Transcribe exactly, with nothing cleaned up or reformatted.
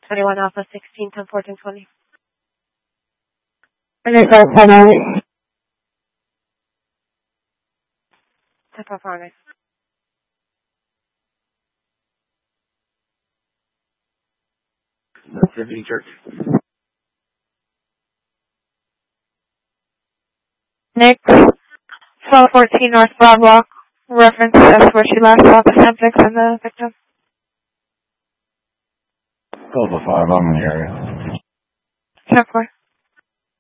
twenty-one Alpha sixteen, ten fourteen twenty. twenty-five, ten eight. ten four four nine. Tiffany Church. Nick, twelve fourteen North Broad Walk. Reference that's where she last saw the Semtex and the victim. Delta five, I'm in the area. ten four.